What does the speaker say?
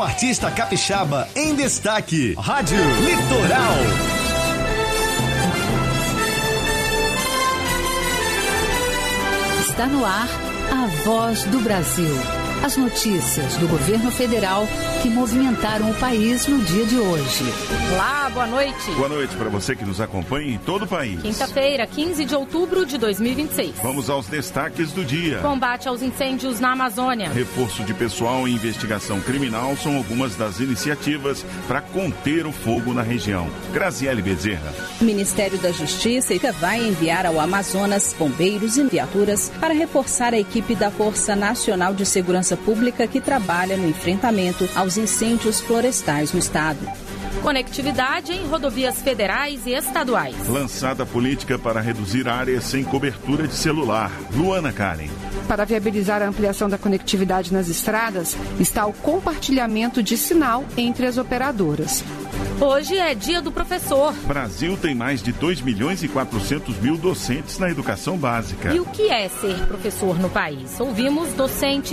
artista capixaba em destaque. Rádio Litoral. Está no ar a Voz do Brasil. As notícias do governo federal que movimentaram o país no dia de hoje. Olá, boa noite. Boa noite para você que nos acompanha em todo o país. Quinta-feira, 15 de outubro de 2026. Vamos aos destaques do dia. Combate aos incêndios na Amazônia. Reforço de pessoal e investigação criminal são algumas das iniciativas para conter o fogo na região. Graziele Bezerra. O Ministério da Justiça vai enviar ao Amazonas bombeiros e viaturas para reforçar a equipe da Força Nacional de Segurança Pública que trabalha no enfrentamento aos incêndios florestais no estado. Conectividade em rodovias federais e estaduais. Lançada a política para reduzir áreas sem cobertura de celular. Luana Karen. Para viabilizar a ampliação da conectividade nas estradas, está o compartilhamento de sinal entre as operadoras. Hoje é Dia do Professor. Brasil tem mais de 2.400.000 docentes na educação básica. E o que é ser professor no país? Ouvimos docentes